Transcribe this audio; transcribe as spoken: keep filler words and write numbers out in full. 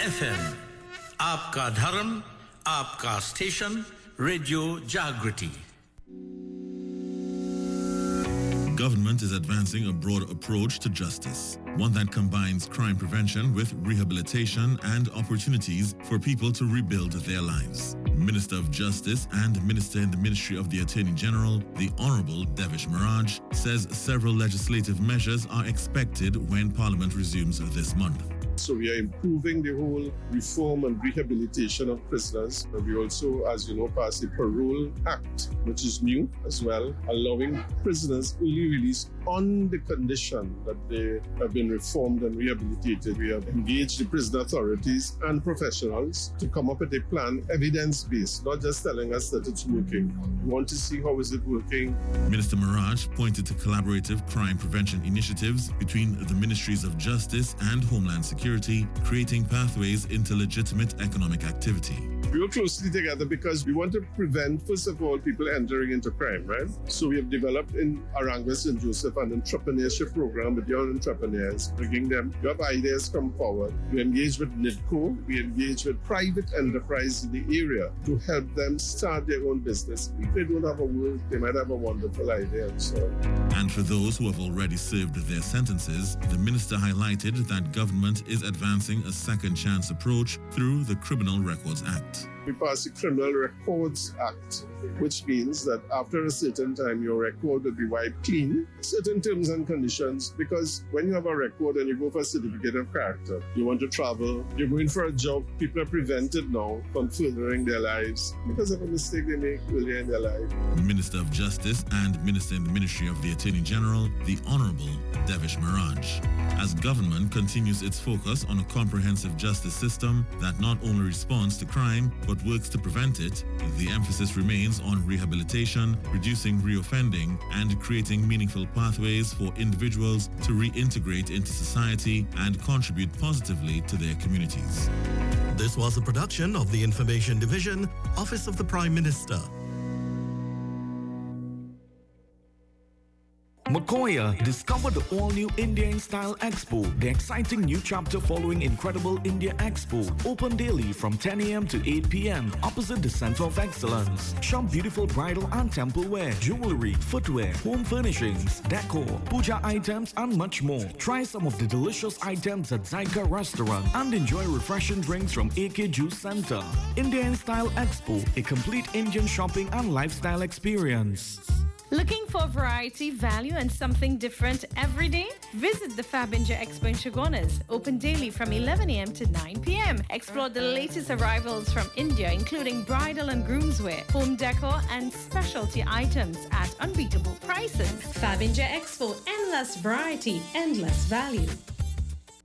F M, आपका धर्म, आपका स्टेशन, रेडियो जागृति. Government is advancing a broad approach to justice, one that combines crime prevention with rehabilitation and opportunities for people to rebuild their lives. Minister of Justice and Minister in the Ministry of the Attorney General, the Honorable Devish Maharaj, says several legislative measures are expected when Parliament resumes this month. So we are improving the whole reform and rehabilitation of prisoners. We also, as you know, passed the Parole Act, which is new as well, allowing prisoners early release on the condition that they have been reformed and rehabilitated. We have engaged the prison authorities and professionals to come up with a plan, evidence-based, not just telling us that it's working. We want to see how is it working. Minister Maharaj pointed to collaborative crime prevention initiatives between the Ministries of Justice and Homeland Security, creating pathways into legitimate economic activity. We work closely together because we want to prevent, first of all, people entering into crime, right? So we have developed in Aranga Saint Joseph an entrepreneurship program with young entrepreneurs, bringing them, you have ideas, come forward. We engage with NIDCO, we engage with private enterprise in the area to help them start their own business. If they don't have a work, they might have a wonderful idea and so on. And for those who have already served their sentences, the minister highlighted that government is advancing a second chance approach through the Criminal Records Act. We passed the Criminal Records Act, which means that after a certain time, your record will be wiped clean. Certain terms and conditions, because when you have a record and you go for a certificate of character, you want to travel, you're going for a job, people are prevented now from furthering their lives because of a mistake they make earlier in their life. Minister of Justice and Minister in the Ministry of the Attorney General, the Honorable Devish Maharaj. As government continues its focus on a comprehensive justice system that not only responds to crime, but works to prevent it, the emphasis remains on rehabilitation, reducing reoffending, and creating meaningful pathways for individuals to reintegrate into society and contribute positively to their communities. This was a production of the Information Division, Office of the Prime Minister. Makoya, discover the all-new India in Style Expo, the exciting new chapter following Incredible India Expo. Open daily from ten a m to eight p m opposite the Center of Excellence. Shop beautiful bridal and temple wear, jewelry, footwear, home furnishings, decor, puja items and much more. Try some of the delicious items at Zyka Restaurant and enjoy refreshing drinks from A K Juice Center. India in Style Expo, a complete Indian shopping and lifestyle experience. Looking for variety, value, and something different every day? Visit the Fabinja Expo in Chagonas, open daily from eleven a m to nine p m Explore the latest arrivals from India, including bridal and groomswear, home decor, and specialty items at unbeatable prices. Fabinja Expo, endless variety, endless value.